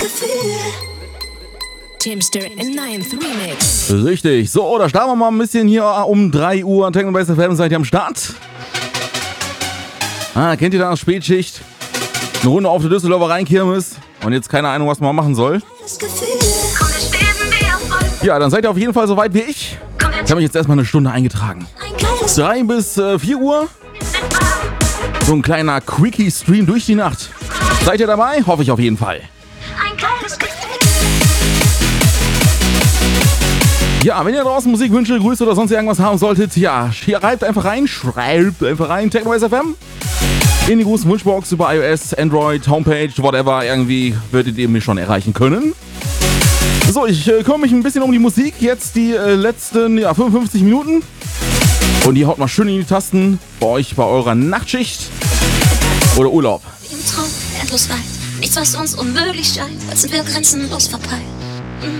Teamster in 9th Remix. Richtig. So, da starten wir mal ein bisschen hier um 3 Uhr. Techno Base FM, seid ihr am Start? Kennt ihr da Spätschicht? Eine Runde auf der Düsseldorfer Rheinkirmes und jetzt keine Ahnung, was man machen soll. Ja, dann seid ihr auf jeden Fall so weit wie ich. Ich habe mich jetzt erstmal eine Stunde eingetragen. 3 bis 4 Uhr. So ein kleiner Quickie-Stream durch die Nacht. Seid ihr dabei? Hoffe ich auf jeden Fall. Ja, wenn ihr draußen Musikwünsche, Grüße oder sonst irgendwas haben solltet, ja, schreibt einfach rein, Techno Base FM. In die großen Wunschbox über iOS, Android, Homepage, whatever, irgendwie würdet ihr mich schon erreichen können. So, ich kümmere mich ein bisschen um die Musik, jetzt die letzten 55 Minuten. Und ihr haut mal schön in die Tasten bei euch bei eurer Nachtschicht oder Urlaub. Im Traum endlos weit, nichts was uns unmöglich scheint, als sind wir grenzenlos verpeilt.